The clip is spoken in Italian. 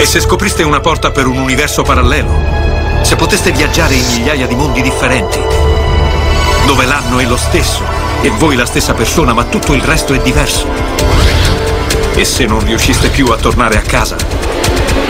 E se scopriste una porta per un universo parallelo? Se poteste viaggiare in migliaia di mondi differenti, dove l'anno è lo stesso e voi la stessa persona, ma tutto il resto è diverso? E se non riusciste più a tornare a casa?